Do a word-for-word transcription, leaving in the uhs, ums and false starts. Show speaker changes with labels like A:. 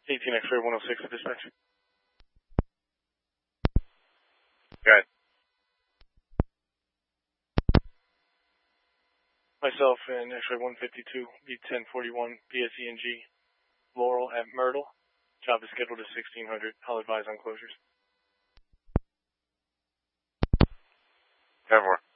A: eighteen X-ray one oh six at dispatch.
B: Go ahead.
A: Myself and X-ray one fifty-two, B ten forty-one, B S E N G, Laurel at Myrtle. Job is scheduled at sixteen hundred. I'll advise on closures.
B: ten four.